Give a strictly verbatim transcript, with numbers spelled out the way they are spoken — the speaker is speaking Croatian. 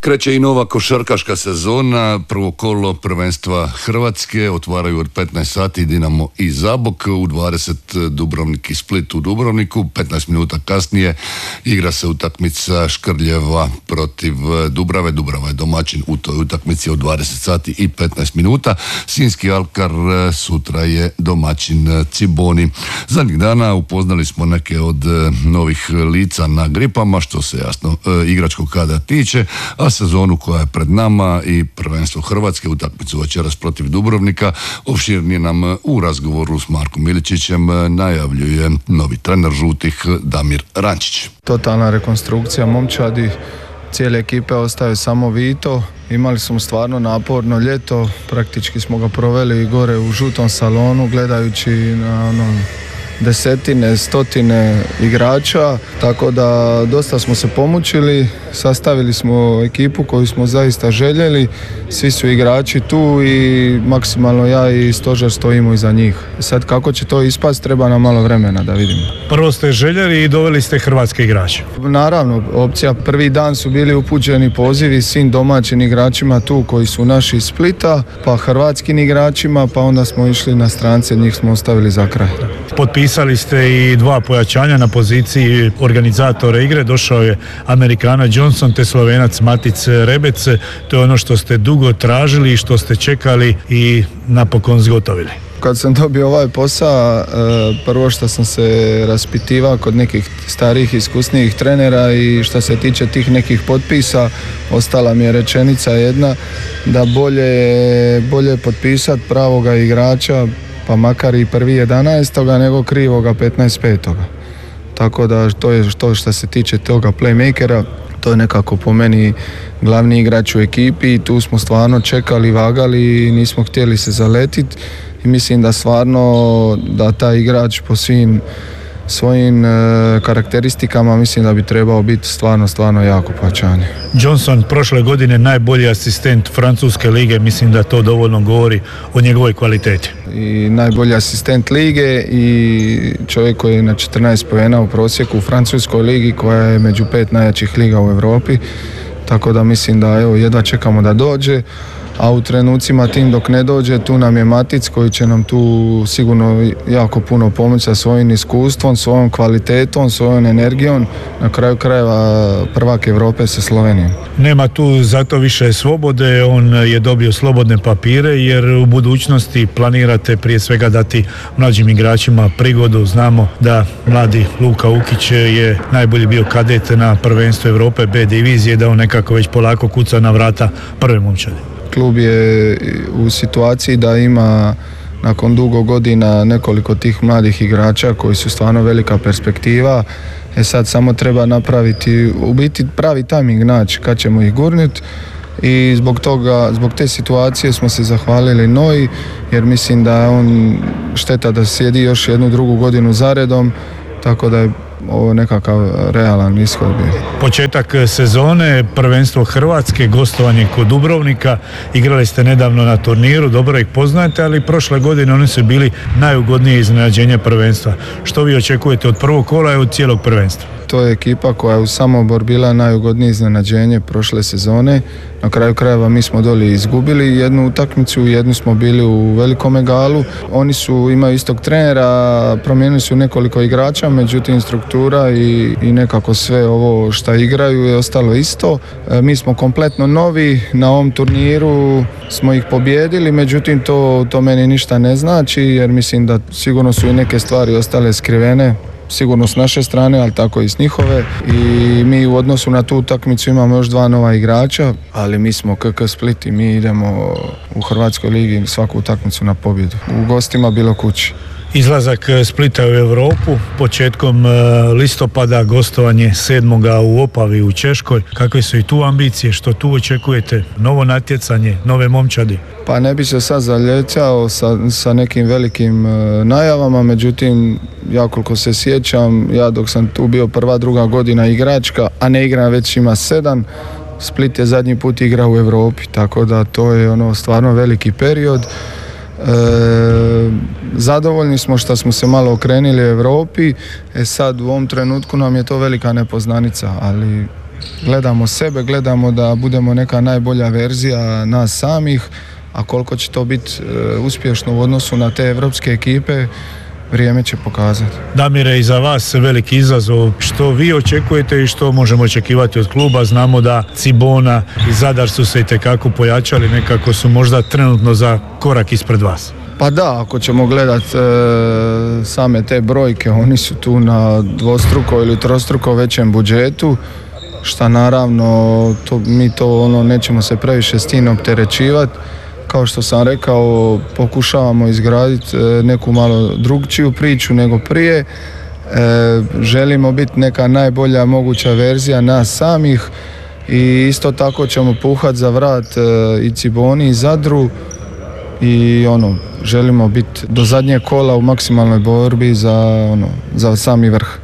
Kreće i nova košarkaška sezona, prvo kolo prvenstva Hrvatske, otvaraju od petnaest sati Dinamo i Zabok, u dvadeset Dubrovnik i Split u Dubrovniku, petnaest minuta kasnije igra se utakmica Škrljeva protiv Dubrave, Dubrava je domaćin u toj utakmici od dvadeset sati i petnaest minuta, Sinjski Alkar sutra je domaćin Ciboni. Zadnjih dana upoznali smo neke od novih lica na gripama, što se jasno igračkog kada tiče, a sezonu koja je pred nama i prvenstvo Hrvatske, utakmicu večeras protiv Dubrovnika, opširnije nam u razgovoru s Markom Miličićem najavljuje novi trener žutih Damir Rančić. Totalna rekonstrukcija momčadi, cijele ekipe ostaje samo Vito. Imali smo stvarno naporno ljeto, praktički smo ga proveli gore u žutom salonu gledajući na ono desetine, stotine igrača, tako da dosta smo se pomučili, sastavili smo ekipu koju smo zaista željeli, svi su igrači tu i maksimalno ja i stožer stojimo iza njih. Sad kako će to ispast, treba nam malo vremena da vidimo. Prvo ste željeli i doveli ste hrvatske igrače. Naravno, opcija, prvi dan su bili upućeni pozivi svim domaćim igračima tu koji su naši iz Splita, pa hrvatskim igračima, pa onda smo išli na strance, njih smo ostavili za kraj. Potpisali ste i dva pojačanja na poziciji organizatora igre, došao je Amerikana Johnson te Slovenac Matic Rebec, to je ono što ste dugo tražili i što ste čekali i napokon zgotovili. Kad sam dobio ovaj posao, prvo što sam se raspitivao kod nekih starijih iskusnijih trenera i što se tiče tih nekih potpisa, ostala mi je rečenica jedna da bolje, bolje potpisati pravoga igrača, pa makar i prvi jedanaestoga nego krivoga petnaest petoga. Tako da to je to što se tiče toga playmakera, to je nekako po meni glavni igrač u ekipi i tu smo stvarno čekali, vagali i nismo htjeli se zaletiti i mislim da stvarno da taj igrač po svim svojim e, karakteristikama mislim da bi trebao biti stvarno, stvarno jako pojačanje. Johnson prošle godine najbolji asistent Francuske lige, mislim da to dovoljno govori o njegovoj kvaliteti. I najbolji asistent lige i čovjek koji je na četrnaest poena u prosjeku u Francuskoj ligi koja je među pet najjačih liga u Europi, tako da mislim da evo jedva čekamo da dođe. A u trenucima tim dok ne dođe, tu nam je Matic koji će nam tu sigurno jako puno pomoći sa svojim iskustvom, svojom kvalitetom, svojom energijom, na kraju krajeva prvak Europe sa Slovenijom. Nema tu zato više slobode, on je dobio slobodne papire jer u budućnosti planirate prije svega dati mlađim igračima prigodu. Znamo da mladi Luka Ukić je najbolji bio kadet na prvenstvu Europe B divizije, da on nekako već polako kuca na vrata prve momčadi. Klub je u situaciji da ima nakon dugo godina nekoliko tih mladih igrača koji su stvarno velika perspektiva. E sad samo treba napraviti, u biti pravi tajming naći kad ćemo ih gurniti i zbog toga, zbog te situacije smo se zahvalili Noji jer mislim da on šteta da sjedi još jednu drugu godinu zaredom, tako da je ovo nekakav realan ishod bio. Početak sezone, prvenstvo Hrvatske, gostovanje kod Dubrovnika, igrali ste nedavno na turniru, dobro ih poznajete, ali prošle godine oni su bili najugodnije iznenađenje prvenstva. Što vi očekujete od prvog kola i od cijelog prvenstva? To je ekipa koja je u Samobor bila najugodnije iznenađenje prošle sezone. Na kraju krajeva mi smo doli izgubili jednu utakmicu, jednu smo bili u Velikome Galu. Oni su, imaju istog trenera, promijenili su nekoliko igrača, međutim struktura i, i nekako sve ovo što igraju je ostalo isto. E, mi smo kompletno novi, na ovom turniru smo ih pobijedili, međutim to, to meni ništa ne znači jer mislim da sigurno su i neke stvari ostale skrivene. Sigurno s naše strane, ali tako i s njihove i mi u odnosu na tu utakmicu imamo još dva nova igrača, ali mi smo K K Split i mi idemo u Hrvatskoj ligi svaku utakmicu na pobjedu. U gostima bilo kući. Izlazak Splita u Europu, početkom listopada gostovanje sedmoga u Opavi u Češkoj. Kakve su i tu ambicije, što tu očekujete? Novo natjecanje, nove momčadi? Pa ne bi se sad zaljecao sa, sa nekim velikim e, najavama, međutim ja koliko se sjećam, ja dok sam tu bio prva, druga godina igračka, a ne igram već ima sedam, Split je zadnji put igrao u Europi, tako da to je ono stvarno veliki period. E, zadovoljni smo što smo se malo okrenuli u Europi, e sad u ovom trenutku nam je to velika nepoznanica, ali gledamo sebe, gledamo da budemo neka najbolja verzija nas samih, a koliko će to biti e, uspješno u odnosu na te evropske ekipe, vrijeme će pokazati. Damire, i za vas veliki izazov. Što vi očekujete i što možemo očekivati od kluba? Znamo da Cibona i Zadar su se itekako pojačali, nekako su možda trenutno za korak ispred vas. Pa da, ako ćemo gledat e, same te brojke, oni su tu na dvostruko ili trostruko većem budžetu, šta naravno to, mi to ono nećemo se previše s tim opterećivati. Kao što sam rekao, pokušavamo izgraditi neku malo drugčiju priču nego prije. E, želimo biti neka najbolja moguća verzija nas samih i isto tako ćemo puhati za vrat e, i Ciboni i Zadru i ono, želimo biti do zadnjeg kola u maksimalnoj borbi za, ono, za sami vrh.